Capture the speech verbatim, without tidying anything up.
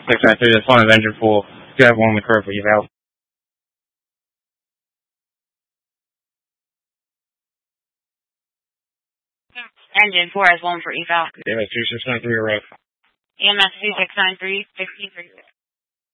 six nine three, that's one of engine full. Do have one in the curve for eval. Engine four has one for eval. E M S two six nine three, arrive. E M S two six nine three, sixteen three.